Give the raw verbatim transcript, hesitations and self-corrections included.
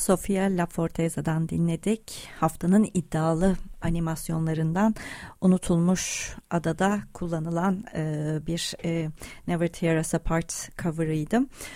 Sofia Laforteza'dan dinledik. Haftanın iddialı animasyonlarından Unutulmuş Adada kullanılan e, bir e, Never Tear Us Apart cover'ıydı.